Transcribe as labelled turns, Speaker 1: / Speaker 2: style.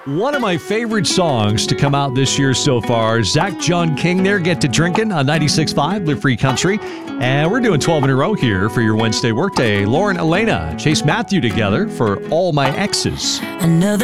Speaker 1: One of my favorite songs to come out this year so far, Zach John King there, Get to Drinking on 96.5 Live Free Country. And we're doing 12 in a row here for your Wednesday workday. Lauren, Elena, Chase Matthew together for All My Exes.
Speaker 2: Another